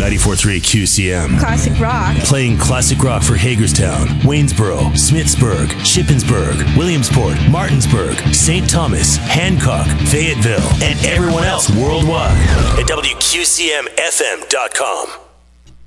94.3 QCM. Classic rock. Playing classic rock for Hagerstown, Waynesboro, Smithsburg, Shippensburg, Williamsport, Martinsburg, St. Thomas, Hancock, Fayetteville, and everyone else worldwide at WQCMFM.com.